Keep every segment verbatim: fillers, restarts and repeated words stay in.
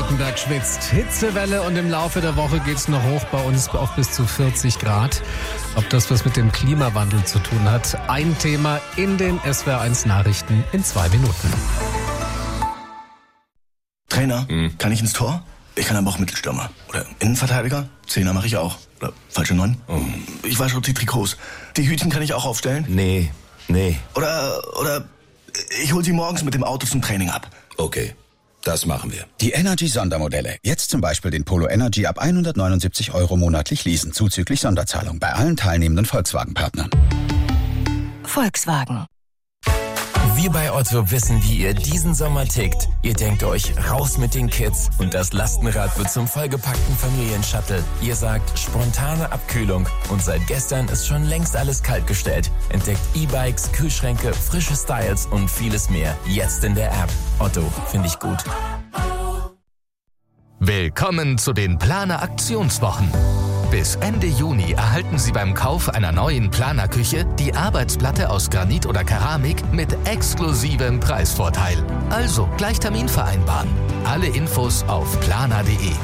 Baden-Württemberg schwitzt. Hitzewelle und im Laufe der Woche geht es noch hoch bei uns auf bis zu vierzig Grad. Ob das was mit dem Klimawandel zu tun hat? Ein Thema in den S W R eins Nachrichten in zwei Minuten. Trainer, hm. kann ich ins Tor? Ich kann aber auch Mittelstürmer. Oder Innenverteidiger? Zehner mache ich auch. Oder falsche Neun? Oh. Ich wasche die Trikots. Die Hütchen kann ich auch aufstellen? Nee, nee. Oder, oder ich hol sie morgens mit dem Auto zum Training ab. Okay, das machen wir. Die Energy-Sondermodelle. Jetzt zum Beispiel den Polo Energy ab hundertneunundsiebzig Euro monatlich leasen, zuzüglich Sonderzahlung bei allen teilnehmenden Volkswagen-Partnern. Volkswagen. Wir bei Otto wissen, wie ihr diesen Sommer tickt. Ihr denkt euch, raus mit den Kids und das Lastenrad wird zum vollgepackten Familienshuttle. Ihr sagt, spontane Abkühlung und seit gestern ist schon längst alles kaltgestellt. Entdeckt E-Bikes, Kühlschränke, frische Styles und vieles mehr. Jetzt in der App. Otto, finde ich gut. Willkommen zu den Planer Aktionswochen. Bis Ende Juni erhalten Sie beim Kauf einer neuen Planerküche die Arbeitsplatte aus Granit oder Keramik mit exklusivem Preisvorteil. Also gleich Termin vereinbaren. Alle Infos auf planer punkt de.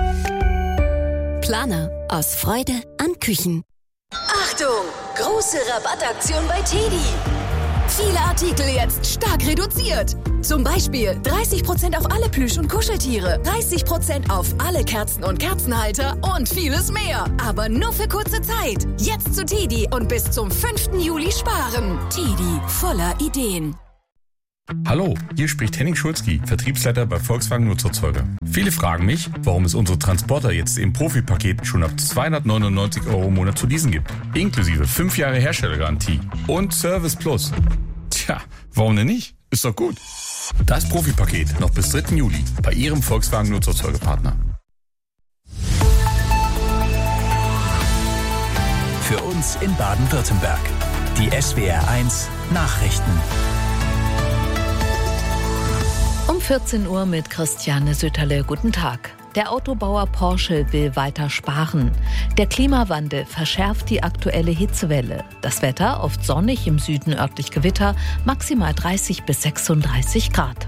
Planer, aus Freude an Küchen. Achtung! Große Rabattaktion bei Teddy. Viele Artikel jetzt stark reduziert. Zum Beispiel dreißig Prozent auf alle Plüsch- und Kuscheltiere, dreißig Prozent auf alle Kerzen und Kerzenhalter und vieles mehr. Aber nur für kurze Zeit. Jetzt zu Teddy und bis zum fünften Juli sparen. Teddy, voller Ideen. Hallo, hier spricht Henning Schulzki, Vertriebsleiter bei Volkswagen Nutzerzeuger. Viele fragen mich, warum es unsere Transporter jetzt im Profipaket schon ab zweihundertneunundneunzig Euro im Monat zu leasen gibt. Inklusive fünf Jahre Herstellergarantie und Service Plus. Tja, warum denn nicht? Ist doch gut. Das Profipaket noch bis dritten Juli bei Ihrem Volkswagen Nutzerzeugerpartner. Für uns in Baden-Württemberg. Die S W R eins Nachrichten. Um vierzehn Uhr mit Christiane Sütterle. Guten Tag. Der Autobauer Porsche will weiter sparen. Der Klimawandel verschärft die aktuelle Hitzewelle. Das Wetter oft sonnig, im Süden örtlich Gewitter, maximal dreißig bis sechsunddreißig Grad.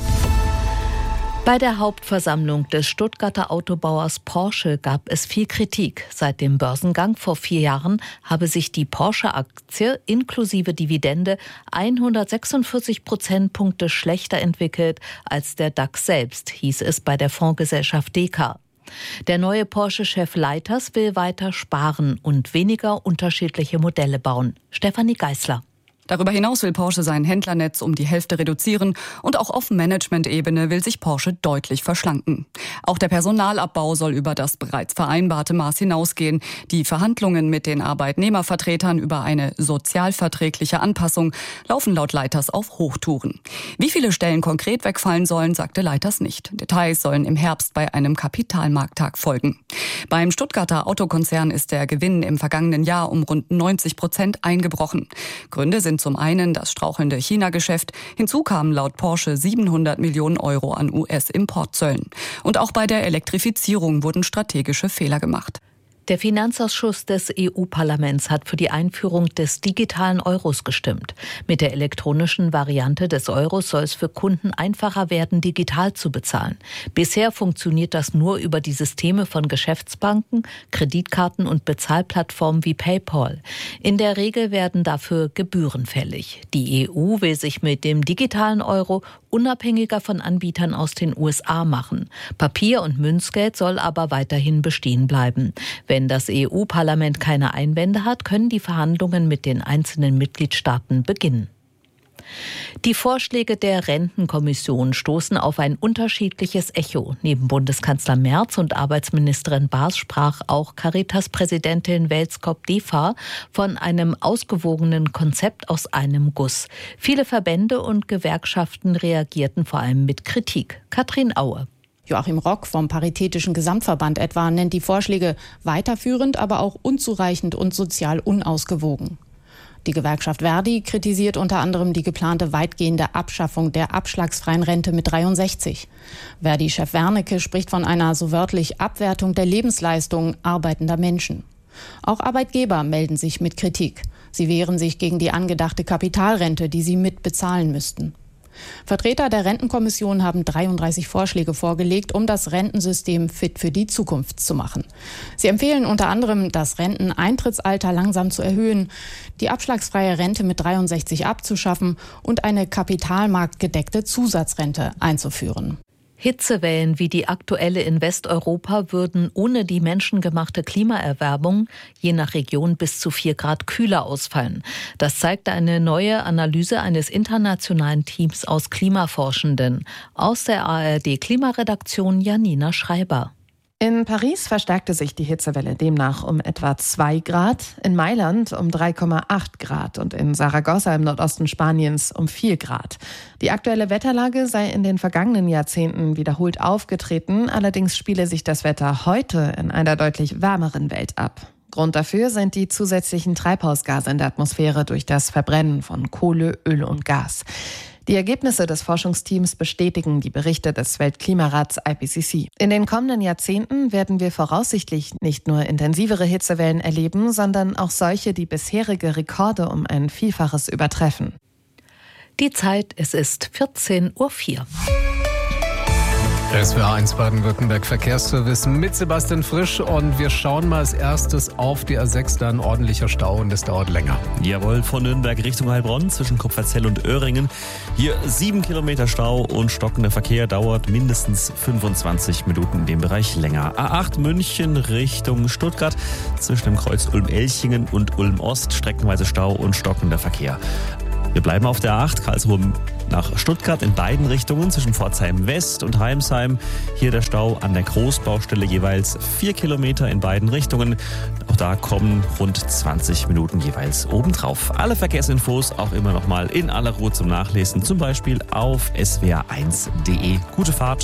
Bei der Hauptversammlung des Stuttgarter Autobauers Porsche gab es viel Kritik. Seit dem Börsengang vor vier Jahren habe sich die Porsche-Aktie inklusive Dividende hundertsechsundvierzig Prozentpunkte schlechter entwickelt als der DAX selbst, hieß es bei der Fondsgesellschaft Deka. Der neue Porsche-Chef Leiters will weiter sparen und weniger unterschiedliche Modelle bauen. Stefanie Geißler. Darüber hinaus will Porsche sein Händlernetz um die Hälfte reduzieren und auch auf Management-Ebene will sich Porsche deutlich verschlanken. Auch der Personalabbau soll über das bereits vereinbarte Maß hinausgehen. Die Verhandlungen mit den Arbeitnehmervertretern über eine sozialverträgliche Anpassung laufen laut Leiters auf Hochtouren. Wie viele Stellen konkret wegfallen sollen, sagte Leiters nicht. Details sollen im Herbst bei einem Kapitalmarkttag folgen. Beim Stuttgarter Autokonzern ist der Gewinn im vergangenen Jahr um rund neunzig Prozent eingebrochen. Gründe sind zum einen das strauchelnde China-Geschäft. Hinzu kamen laut Porsche siebenhundert Millionen Euro an U S-Importzöllen. Und auch bei der Elektrifizierung wurden strategische Fehler gemacht. Der Finanzausschuss des E U-Parlaments hat für die Einführung des digitalen Euros gestimmt. Mit der elektronischen Variante des Euros soll es für Kunden einfacher werden, digital zu bezahlen. Bisher funktioniert das nur über die Systeme von Geschäftsbanken, Kreditkarten und Bezahlplattformen wie PayPal. In der Regel werden dafür Gebühren fällig. Die E U will sich mit dem digitalen Euro unabhängiger von Anbietern aus den U S A machen. Papier- und Münzgeld soll aber weiterhin bestehen bleiben. Wenn das E U-Parlament keine Einwände hat, können die Verhandlungen mit den einzelnen Mitgliedstaaten beginnen. Die Vorschläge der Rentenkommission stoßen auf ein unterschiedliches Echo. Neben Bundeskanzler Merz und Arbeitsministerin Baas sprach auch Caritas-Präsidentin Welskop-Defa von einem ausgewogenen Konzept aus einem Guss. Viele Verbände und Gewerkschaften reagierten vor allem mit Kritik. Katrin Aue. Joachim Rock vom Paritätischen Gesamtverband etwa nennt die Vorschläge weiterführend, aber auch unzureichend und sozial unausgewogen. Die Gewerkschaft Verdi kritisiert unter anderem die geplante weitgehende Abschaffung der abschlagsfreien Rente mit dreiundsechzig. Verdi-Chef Wernicke spricht von einer so wörtlich Abwertung der Lebensleistung arbeitender Menschen. Auch Arbeitgeber melden sich mit Kritik. Sie wehren sich gegen die angedachte Kapitalrente, die sie mit bezahlen müssten. Vertreter der Rentenkommission haben dreiunddreißig Vorschläge vorgelegt, um das Rentensystem fit für die Zukunft zu machen. Sie empfehlen unter anderem, das Renteneintrittsalter langsam zu erhöhen, die abschlagsfreie Rente mit dreiundsechzig abzuschaffen und eine kapitalmarktgedeckte Zusatzrente einzuführen. Hitzewellen wie die aktuelle in Westeuropa würden ohne die menschengemachte Klimaerwärmung je nach Region bis zu vier Grad kühler ausfallen. Das zeigte eine neue Analyse eines internationalen Teams aus Klimaforschenden. Aus der A R D-Klimaredaktion Janina Schreiber. In Paris verstärkte sich die Hitzewelle demnach um etwa zwei Grad, in Mailand um drei Komma acht Grad und in Saragossa im Nordosten Spaniens um vier Grad. Die aktuelle Wetterlage sei in den vergangenen Jahrzehnten wiederholt aufgetreten, allerdings spiele sich das Wetter heute in einer deutlich wärmeren Welt ab. Grund dafür sind die zusätzlichen Treibhausgase in der Atmosphäre durch das Verbrennen von Kohle, Öl und Gas. Die Ergebnisse des Forschungsteams bestätigen die Berichte des Weltklimarats I P C C. In den kommenden Jahrzehnten werden wir voraussichtlich nicht nur intensivere Hitzewellen erleben, sondern auch solche, die bisherige Rekorde um ein Vielfaches übertreffen. Die Zeit, es ist vierzehn Uhr vier. S W R eins Baden-Württemberg Verkehrsservice mit Sebastian Frisch und wir schauen mal als erstes auf die A sechs, da ein ordentlicher Stau und es dauert länger. Jawohl, von Nürnberg Richtung Heilbronn zwischen Kupferzell und Öhringen. Hier sieben Kilometer Stau und stockender Verkehr dauert mindestens fünfundzwanzig Minuten in dem Bereich länger. A acht München Richtung Stuttgart zwischen dem Kreuz Ulm-Elchingen und Ulm-Ost streckenweise Stau und stockender Verkehr. Wir bleiben auf der A acht, Karlsruhe nach Stuttgart in beiden Richtungen zwischen Pforzheim West und Heimsheim. Hier der Stau an der Großbaustelle jeweils vier Kilometer in beiden Richtungen. Auch da kommen rund zwanzig Minuten jeweils obendrauf. Alle Verkehrsinfos auch immer noch mal in aller Ruhe zum Nachlesen, zum Beispiel auf s w r eins punkt d e. Gute Fahrt!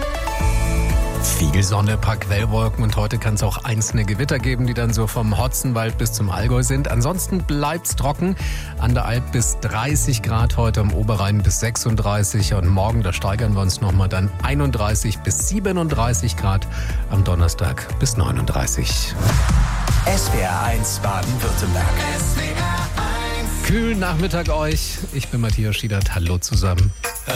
Viel Sonne, paar Quellwolken und heute kann es auch einzelne Gewitter geben, die dann so vom Hotzenwald bis zum Allgäu sind. Ansonsten bleibt's trocken. An der Alp bis dreißig Grad, heute am Oberrhein bis sechsunddreißig und morgen, da steigern wir uns nochmal dann einunddreißig bis siebenunddreißig Grad, am Donnerstag bis neununddreißig. S W R eins Baden-Württemberg. Kühlen Nachmittag euch. Ich bin Matthias Schiedert. Hallo zusammen.